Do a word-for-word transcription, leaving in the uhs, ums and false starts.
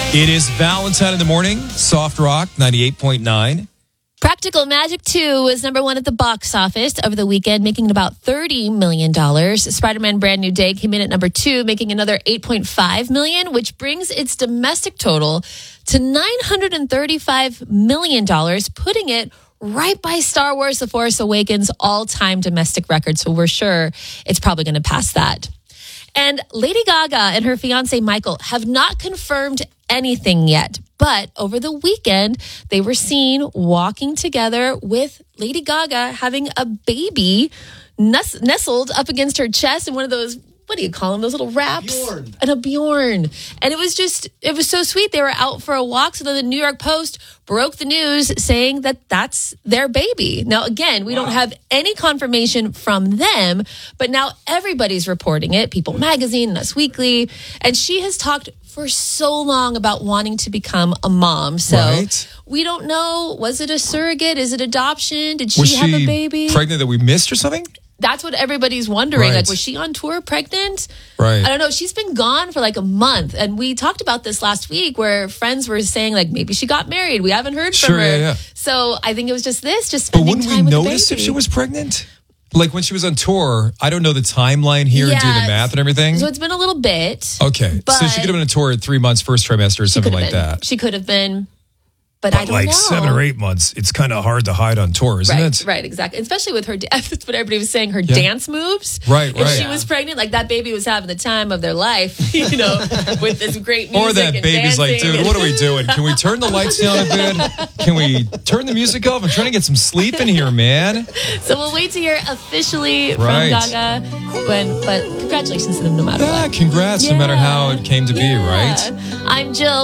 It is Valentine in the morning, Soft Rock, ninety-eight point nine. Practical Magic two was number one at the box office over the weekend, making about thirty million dollars. Spider-Man Brand New Day came in at number two, making another eight point five million dollars, which brings its domestic total to nine hundred thirty-five million dollars, putting it right by Star Wars The Force Awakens' all-time domestic record. So we're sure it's probably going to pass that. And Lady Gaga and her fiancé Michael have not confirmed anything yet. But over the weekend, they were seen walking together with Lady Gaga having a baby nest- nestled up against her chest in one of those, what do you call them, those little wraps? Bjorn. And a Bjorn. And it was just, it was so sweet. They were out for a walk. So then the New York Post broke the news saying that that's their baby. Now, again, we wow. don't have any confirmation from them, but now everybody's reporting it. People Magazine and Us Weekly. And she has talked for so long about wanting to become a mom. So right. we don't know. Was it a surrogate? Is it adoption? Did she was have she a baby? Pregnant that we missed or something? That's what everybody's wondering. Right. Like, was she on tour pregnant? Right. I don't know. She's been gone for like a month. And we talked about this last week where friends were saying, like, maybe she got married. We haven't heard sure, from her. Yeah, yeah. So I think it was just this, just But spending wouldn't time we with notice the if baby. she was pregnant? Like when she was on tour, I don't know the timeline here and do Yeah, the math and everything. So it's been a little bit. Okay. But So she could have been on tour at three months, first trimester or she something could like have been. that. She could have been. But, But I don't like know. seven or eight months, it's kind of hard to hide on tour, isn't right, it? Right, exactly. Especially with her, that's what everybody was saying, her Yeah. dance moves. Right, If right. she Yeah. was pregnant, like that baby was having the time of their life, you know, with this great music. Or that and baby's like, dancing dude, and- what are we doing? Can we turn the lights down a bit? Can we turn the music off? I'm trying to get some sleep in here, man. So we'll wait to hear officially Right. from Gaga. When, but congratulations to them no matter Yeah, what. congrats, no matter how it came to be, Yeah. right? I'm Jill.